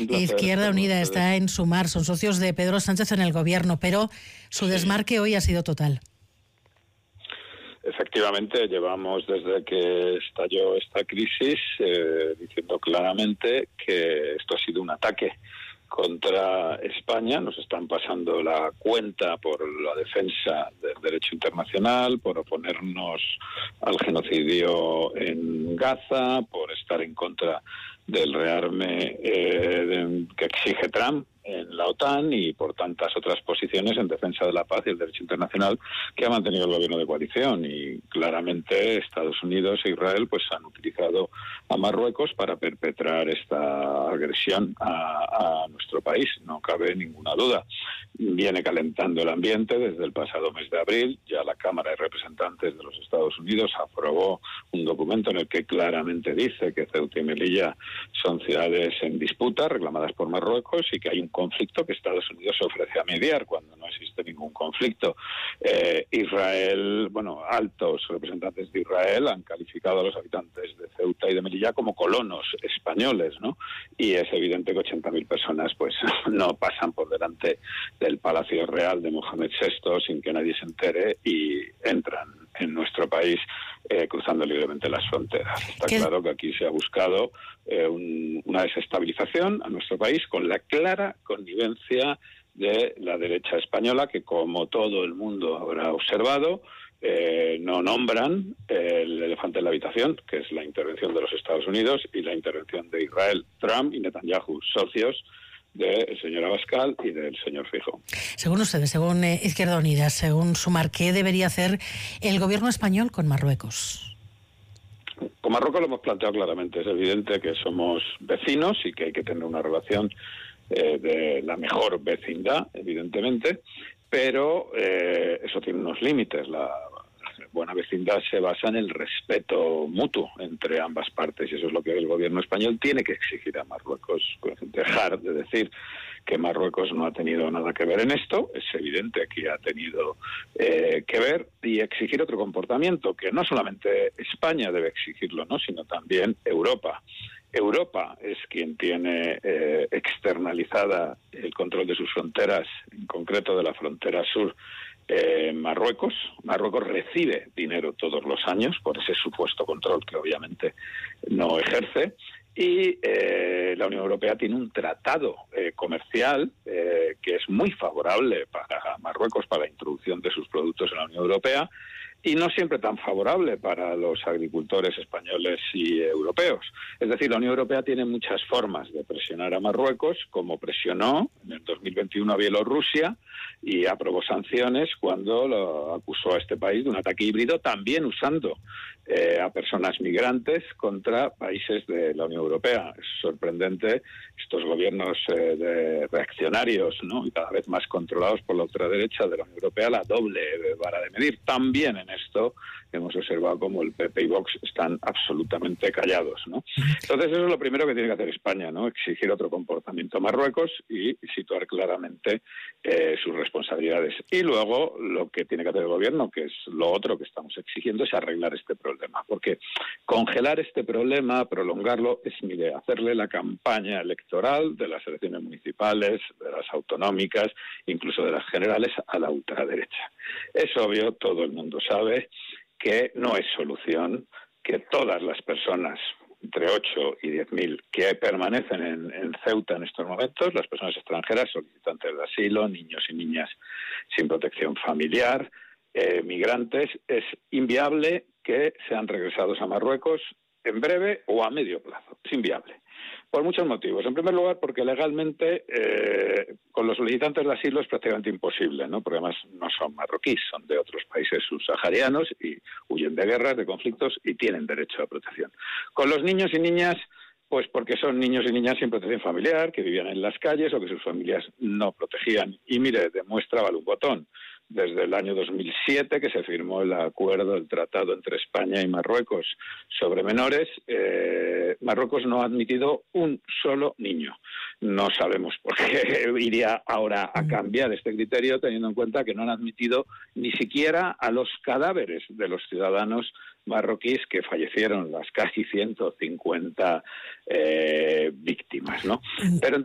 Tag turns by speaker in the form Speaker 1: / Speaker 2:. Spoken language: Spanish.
Speaker 1: Un placer.
Speaker 2: Izquierda Unida está en Sumar, son socios de Pedro Sánchez en el gobierno, pero su desmarque hoy ha sido total.
Speaker 1: Efectivamente, llevamos desde que estalló esta crisis diciendo claramente que esto ha sido un ataque contra España. Nos están pasando la cuenta por la defensa del derecho internacional, por oponernos al genocidio en Gaza, por estar en contra del rearme que exige Trump en la OTAN y por tantas otras posiciones en defensa de la paz y el derecho internacional que ha mantenido el gobierno de coalición. Y claramente Estados Unidos e Israel pues han utilizado a Marruecos para perpetrar esta agresión a nuestro país, no cabe ninguna duda. Viene calentando el ambiente desde el pasado mes de abril. Ya la Cámara de Representantes de los Estados Unidos aprobó un documento en el que claramente dice que Ceuta y Melilla son ciudades en disputa reclamadas por Marruecos y que hay un conflicto que Estados Unidos se ofrece a mediar cuando no existe ningún conflicto. Israel, altos representantes de Israel han calificado a los habitantes de Ceuta y de Melilla como colonos españoles, ¿no? Y es evidente que 80.000 personas pues no pasan por delante del Palacio Real de Mohamed VI sin que nadie se entere y entran en nuestro país cruzando libremente las fronteras. Está claro que aquí se ha buscado una desestabilización a nuestro país con la clara connivencia de la derecha española, que como todo el mundo habrá observado, no nombran el elefante en la habitación, que es la intervención de los Estados Unidos y la intervención de Israel. Trump y Netanyahu, socios del señor Abascal y del señor Feijóo.
Speaker 2: Según ustedes, según Izquierda Unida, según Sumar, ¿qué debería hacer el gobierno español con Marruecos?
Speaker 1: Con Marruecos lo hemos planteado claramente. Es evidente que somos vecinos y que hay que tener una relación de la mejor vecindad, evidentemente, pero eso tiene unos límites. La buena vecindad se basa en el respeto mutuo entre ambas partes y eso es lo que el gobierno español tiene que exigir a Marruecos. Dejar de decir que Marruecos no ha tenido nada que ver en esto, es evidente que ha tenido que ver, y exigir otro comportamiento, que no solamente España debe exigirlo, ¿no?, sino también Europa. Europa es quien tiene externalizada el control de sus fronteras, en concreto de la frontera sur. Marruecos recibe dinero todos los años por ese supuesto control que obviamente no ejerce, y la Unión Europea tiene un tratado comercial que es muy favorable para Marruecos para la introducción de sus productos en la Unión Europea y no siempre tan favorable para los agricultores españoles y europeos. Es decir, la Unión Europea tiene muchas formas de presionar a Marruecos, como presionó en el 2021 a Bielorrusia y aprobó sanciones cuando lo acusó a este país de un ataque híbrido, también usando a personas migrantes contra países de la Unión Europea. Es sorprendente estos gobiernos reaccionarios, ¿no?, y cada vez más controlados por la ultraderecha de la Unión Europea, la doble vara de medir. También en esto hemos observado cómo el PP y Vox están absolutamente callados, ¿no? Entonces eso es lo primero que tiene que hacer España, ¿no?, exigir otro comportamiento a Marruecos y situar claramente sus responsabilidades. Y luego lo que tiene que hacer el gobierno, que es lo otro que estamos exigiendo, es arreglar este problema, porque congelar este problema, prolongarlo, es mi idea, hacerle la campaña electoral de las elecciones municipales, de las autonómicas, incluso de las generales, a la ultraderecha. Es obvio, todo el mundo sabe que no es solución que todas las personas, entre 8 y 10.000, que permanecen en Ceuta en estos momentos, las personas extranjeras, solicitantes de asilo, niños y niñas sin protección familiar, migrantes, es inviable que sean regresados a Marruecos en breve o a medio plazo. Es inviable. Por muchos motivos. En primer lugar, porque legalmente con los solicitantes de asilo es prácticamente imposible, ¿no?, porque además no son marroquíes, son de otros países subsaharianos y huyen de guerras, de conflictos y tienen derecho a protección. Con los niños y niñas, pues porque son niños y niñas sin protección familiar, que vivían en las calles o que sus familias no protegían. Y mire, demuestra vale un botón. Desde el año 2007, que se firmó el acuerdo, el tratado entre España y Marruecos sobre menores, Marruecos no ha admitido un solo niño. No sabemos por qué iría ahora a cambiar este criterio, teniendo en cuenta que no han admitido ni siquiera a los cadáveres de los ciudadanos marroquíes que fallecieron, las casi 150 víctimas, ¿no? Pero